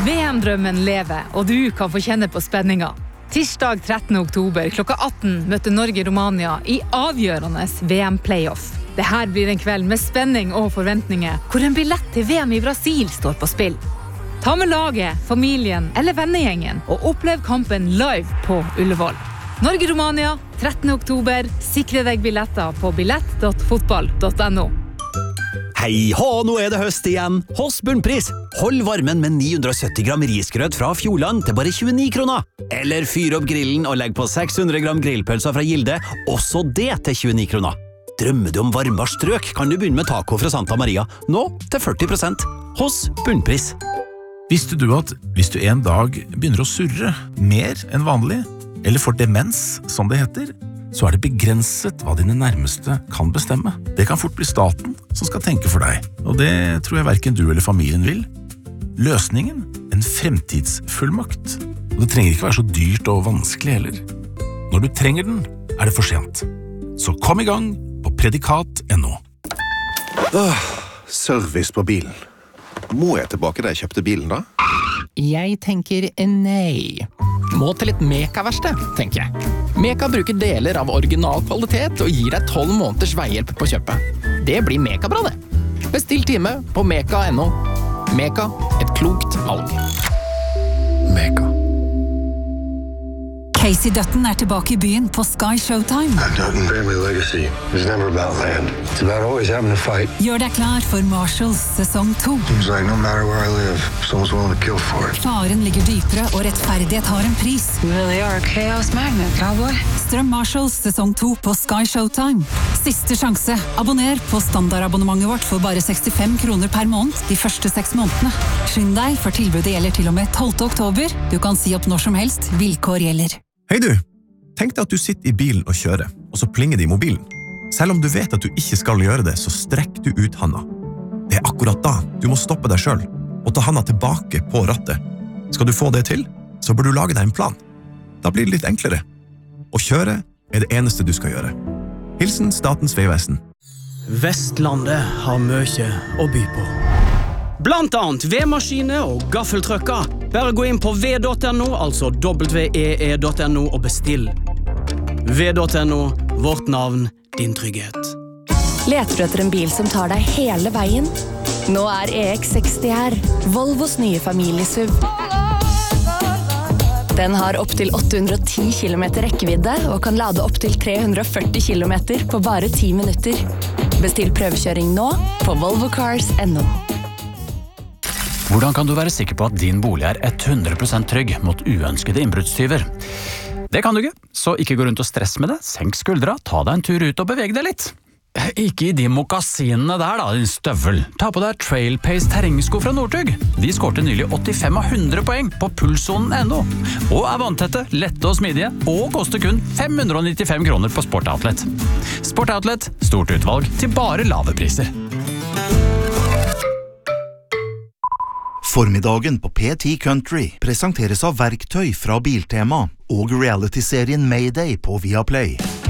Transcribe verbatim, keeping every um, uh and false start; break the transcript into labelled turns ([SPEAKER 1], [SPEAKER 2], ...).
[SPEAKER 1] V M-drømmen lever, og du kan få kjenne på spenninga. Tirsdag trettende oktober klokka atten møter Norge-Romania i avgjørende V M-playoff. Dette blir en kveld med spenning og forventninger, hvor en billett til V M i Brasil står på spill. Ta med laget, familien eller vennegjengen og opplev kampen live på Ullevål. Norge-Romania, trettende oktober. Sikre deg billetter på billett punktum fotball punktum no.
[SPEAKER 2] Hei hå, nå er det høst igjen. Hos Bunnpris. Hold varmen med ni hundre og sytti gram risgrøt fra Fjordland til bare tjueni kroner. Eller fyr opp grillen og legg på seks hundre gram grillpølser fra Gilde, også det til tjueni kroner. Drømmer du om varmere strøk, kan du begynne med taco fra Santa Maria, nå til førti prosent. Hos Bunnpris.
[SPEAKER 3] Visste du at hvis du en dag begynner å surre mer enn vanlig, eller får demens, som det heter, så er det begrenset hva dine nærmeste kan bestemme. Det kan fort bli staten som skal tenke for deg, og det tror jeg hverken du eller familien vil. Løsningen? En fremtidsfullmakt. Og det trenger ikke være så dyrt og vanskelig heller. Når du trenger den, er det for sent. Så kom i gang på predikat punktum no.
[SPEAKER 4] Åh, service på bilen. Må jeg tilbake da jeg kjøpte bilen da?
[SPEAKER 5] Jeg tenker nei. Må til et Meka-verksted, tenker jeg. Meka bruker deler av original kvalitet og gir deg tolv måneders veihjelp på kjøpet. Det blir Meka-bra det. Bestill time på meka punktum no. Meka, et klokt valg.
[SPEAKER 4] Meka.
[SPEAKER 6] Casey Dutton er tilbake i byen på Sky Showtime.
[SPEAKER 7] Dutton family legacy is never about land. It's about always having to fight.
[SPEAKER 6] Gjør deg klar for Marshalls sesong to.
[SPEAKER 7] Seems like no matter where I live, someone's willing to kill for it.
[SPEAKER 6] Faren ligger dypere, og rettferdighet har en pris.
[SPEAKER 8] You really are a chaos magnet, cowboy.
[SPEAKER 6] Strøm Marshalls sesong to på Sky Showtime. Siste sjanse. Abonner på standardabonnementet vårt for bare sekstifem kroner per måned de første seks månedene. Skynd deg, for tilbudet gjelder til og med tolvte oktober. Du kan si opp når som helst. Vilkår gjelder.
[SPEAKER 9] Hei du, tenk deg at du sitter i bilen og kjører, og så plinger det i mobilen. Selv om du vet at du ikke skal gjøre det, så strekk du ut handa. Det er akkurat da du må stoppe deg selv, og ta handa tilbake på rattet. Skal du få det til, så bør du lage deg en plan. Da blir det litt enklere. Å kjøre er det eneste du skal gjøre. Hilsen Statens vegvesen.
[SPEAKER 10] Vestlandet har mye å by på. Blant annet V-maskiner og gaffeltrøkker. Bare gå inn på v punktum no, altså w e e punktum no og bestill. v punktum no, vårt navn, din trygghet.
[SPEAKER 11] Leter du etter en bil som tar deg hele veien? Nå er E X seksti her, Volvos nye familiesuv. Den har opp til åtte hundre og ti kilometer rekkevidde og kan lade opp til tre hundre og førti kilometer på bare ti minutter. Bestill prøvekjøring nå på volvo cars punktum no.
[SPEAKER 12] Hvordan kan du være sikker på at din bolig er hundre prosent trygg mot uønskede innbruddstyver? Det kan du ikke, så ikke gå rundt og stress med det. Senk skuldra, ta deg en tur ut og beveg deg litt. Ikke i de mokassinene der da, din støvel. Ta på deg Trailpace terrengsko fra Northug. De skårte nylig åttifem av hundre poeng på pulssonen punktum no. Og er vanntette, lette og smidige, og koster kun fem hundre og nittifem kroner på Sport Outlet. Sport Outlet, stort utvalg til bare lave priser.
[SPEAKER 13] Formiddagen på P ti Country presenteres av verktøy fra Biltema og reality-serien Mayday på Viaplay.